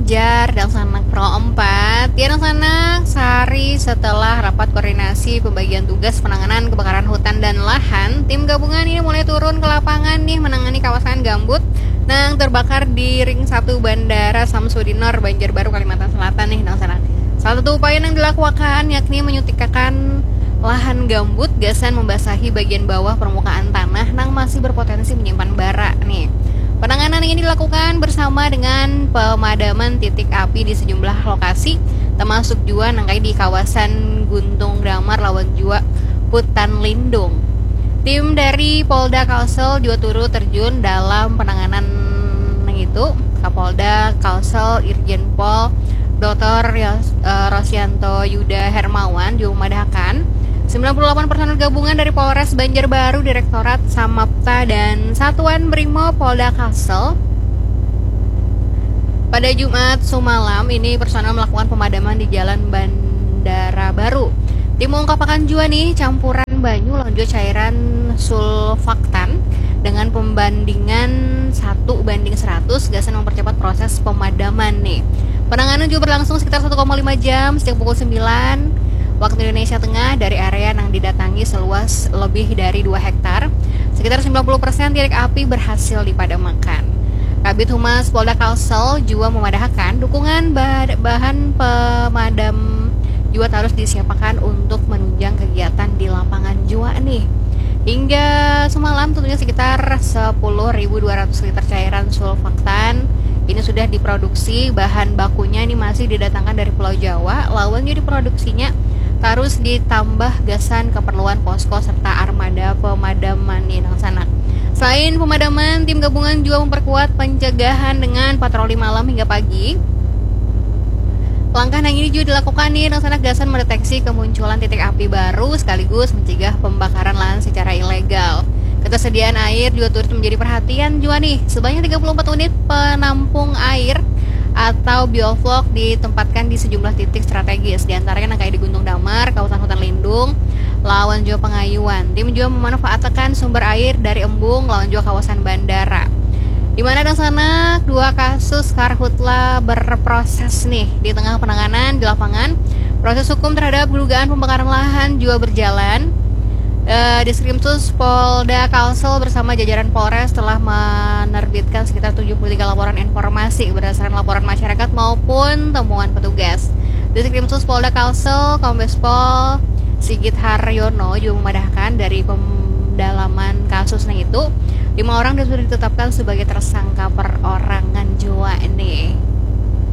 Banjar dan Sanak Pro 4. Ya dan Sanak, sehari setelah rapat koordinasi pembagian tugas penanganan kebakaran hutan dan lahan, tim gabungan ini mulai turun ke lapangan nih menangani kawasan gambut yang terbakar di Ring 1 Bandara Samsudinor, Banjarbaru, Kalimantan Selatan nih dan Sanak. Salah satu upaya yang dilakukan yakni menyuntikkan lahan gambut gasan membasahi bagian bawah permukaan tanah yang masih berpotensi menyimpan bara nih. Penanganan ini dilakukan bersama dengan pemadaman titik api di sejumlah lokasi, termasuk juga nangkai di kawasan Guntung Damar lawan Jua Hutan Lindung. Tim dari Polda Kalsel juga turut terjun dalam penanganan itu. Kapolda Kalsel Irjen Pol Dr. Rosyanto Yuda Hermawan juga memadahkan 98 personel gabungan dari Polres Banjarbaru, Direktorat Samapta, dan Satuan Brimob Polda Kalsel. Pada Jumat semalam ini personel melakukan pemadaman di Jalan Bandara Baru. Tim mengungkapkan juga nih campuran banyu lanjut cairan sulfaktan dengan pembandingan 1:100 gasan mempercepat proses pemadaman nih. Penanganan juga berlangsung sekitar 1,5 jam sejak pukul 9 waktu Indonesia Tengah dari area yang didatangi seluas lebih dari 2 hektar. Sekitar 90% titik api berhasil dipadamkan. Kabid Humas Polda Kalsel juga memadahkan dukungan bahan pemadam juga harus disiapkan untuk menunjang kegiatan di lapangan juga nih. Hingga semalam tentunya sekitar 10.200 liter cairan sulfaktan ini sudah diproduksi. Bahan bakunya ini masih didatangkan dari Pulau Jawa, lawan jadi produksinya harus ditambah gasan keperluan posko serta armada pemadaman di sana. Selain pemadaman, tim gabungan juga memperkuat pencegahan dengan patroli malam hingga pagi. Langkah yang ini juga dilakukan nih sana gasan mendeteksi kemunculan titik api baru sekaligus mencegah pembakaran lahan secara ilegal. Ketersediaan air juga turut menjadi perhatian juga nih. Sebanyak 34 unit penampung air atau bioflok ditempatkan di sejumlah titik strategis, diantaranya kayak di Guntung Damar, kawasan Hutan Lindung, lawan juga Pengayuan. Tim juga memanfaatkan sumber air dari embung lawan juga kawasan bandara. Di mana dan sana 2 kasus karhutla berproses nih di tengah penanganan di lapangan. Proses hukum terhadap dugaan pembakaran lahan juga berjalan. Diskrimsus Polda Kalsel bersama jajaran Polres telah menerbitkan sekitar 73 laporan informasi berdasarkan laporan masyarakat maupun temuan petugas. Diskrimsus Polda Kalsel Kombes Pol Sigit Haryono juga memadahkan dari pendalaman kasusnya itu 5 orang sudah ditetapkan sebagai tersangka perorangan jiwa ini.